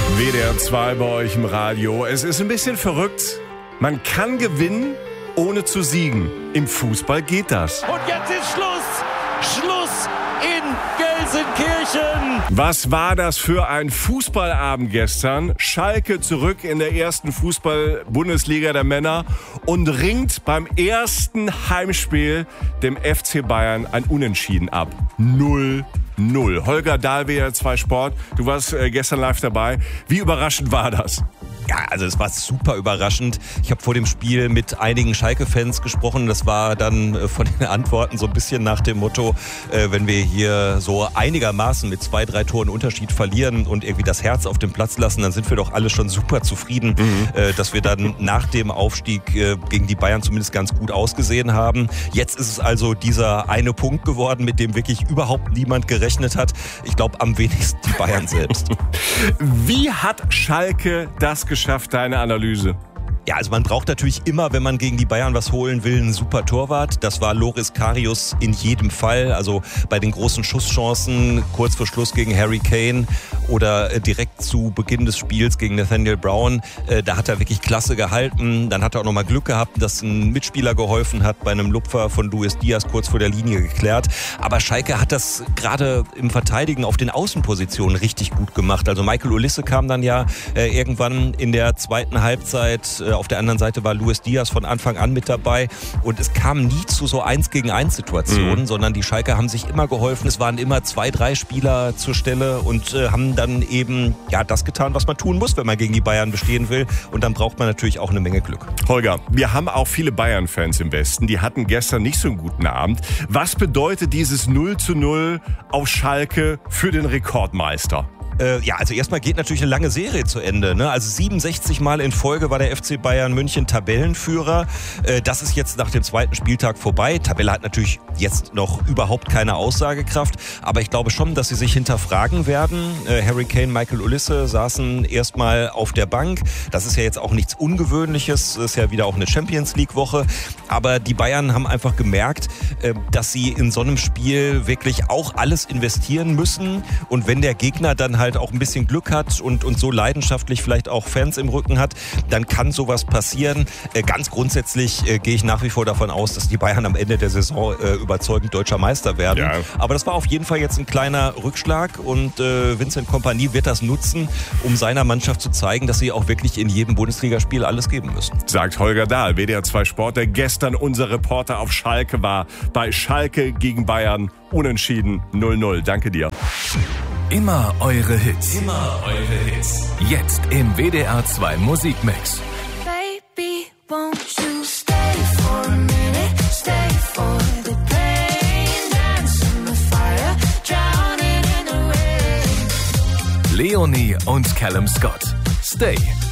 WDR 2 bei euch im Radio. Es ist ein bisschen verrückt. Man kann gewinnen, ohne zu siegen. Im Fußball geht das. Und jetzt ist Schluss. Schluss in Gelsenkirchen. Was war das für ein Fußballabend gestern? Schalke zurück in der ersten Fußball-Bundesliga der Männer und ringt beim ersten Heimspiel dem FC Bayern ein Unentschieden ab. 0-0. Holger Dahl, WDR 2 Sport. Du warst gestern live dabei. Wie überraschend war das? Ja, also es war super überraschend. Ich habe vor dem Spiel mit einigen Schalke-Fans gesprochen. Das war dann von den Antworten so ein bisschen nach dem Motto, wenn wir hier so einigermaßen mit 2-3 Toren Unterschied verlieren und irgendwie das Herz auf den Platz lassen, dann sind wir doch alle schon super zufrieden, dass wir dann nach dem Aufstieg gegen die Bayern zumindest ganz gut ausgesehen haben. Jetzt ist es also dieser eine Punkt geworden, mit dem wirklich überhaupt niemand gerechnet hat. Ich glaube, am wenigsten die Bayern selbst. Wie hat Schalke das geschafft, deine Analyse? Ja, also man braucht natürlich immer, wenn man gegen die Bayern was holen will, einen super Torwart. Das war Loris Karius in jedem Fall. Also bei den großen Schusschancen, kurz vor Schluss gegen Harry Kane oder direkt zu Beginn des Spiels gegen Nathaniel Brown, da hat er wirklich klasse gehalten. Dann hat er auch nochmal Glück gehabt, dass ein Mitspieler geholfen hat, bei einem Lupfer von Luis Diaz kurz vor der Linie geklärt. Aber Schalke hat das gerade im Verteidigen auf den Außenpositionen richtig gut gemacht. Also Michael Olise kam dann ja irgendwann in der zweiten Halbzeit. Auf der anderen Seite war Luis Diaz von Anfang an mit dabei und es kam nie zu so 1-gegen-1 Situationen, sondern die Schalker haben sich immer geholfen. Es waren immer 2-3 Spieler zur Stelle und haben dann eben das getan, was man tun muss, wenn man gegen die Bayern bestehen will, und dann braucht man natürlich auch eine Menge Glück. Holger, wir haben auch viele Bayern-Fans im Westen, die hatten gestern nicht so einen guten Abend. Was bedeutet dieses 0-0 auf Schalke für den Rekordmeister? Also erstmal geht natürlich eine lange Serie zu Ende, ne? Also 67 Mal in Folge war der FC Bayern München Tabellenführer. Das ist jetzt nach dem zweiten Spieltag vorbei. Tabelle hat natürlich jetzt noch überhaupt keine Aussagekraft, aber ich glaube schon, dass sie sich hinterfragen werden. Harry Kane, Michael Olise saßen erstmal auf der Bank. Das ist ja jetzt auch nichts Ungewöhnliches. Das ist ja wieder auch eine Champions-League-Woche. Aber die Bayern haben einfach gemerkt, dass sie in so einem Spiel wirklich auch alles investieren müssen. Und wenn der Gegner dann halt auch ein bisschen Glück hat und so leidenschaftlich vielleicht auch Fans im Rücken hat, dann kann sowas passieren. Ganz grundsätzlich gehe ich nach wie vor davon aus, dass die Bayern am Ende der Saison überzeugend deutscher Meister werden. Ja. Aber das war auf jeden Fall jetzt ein kleiner Rückschlag und Vincent Kompany wird das nutzen, um seiner Mannschaft zu zeigen, dass sie auch wirklich in jedem Bundesligaspiel alles geben müssen. Sagt Holger Dahl, WDR 2 Sport, der gestern unser Reporter auf Schalke war. Bei Schalke gegen Bayern unentschieden 0-0. Danke dir. Immer eure Hits. Immer eure Hits. Jetzt im WDR 2 Musikmix. Baby, won't you stay for a minute? Stay for the pain. Dance in the fire. Drowning in the rain. Leonie und Callum Scott. Stay.